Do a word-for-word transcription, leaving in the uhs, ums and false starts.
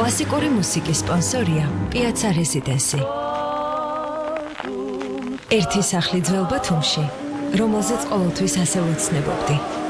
კლასიკური მუსიკის სპონსორია პიაცა რეზიდენსი. ერთი სახლი ძველ ბათუმში, რომელზეც ყოველთვის ასე ვოცნებობდი.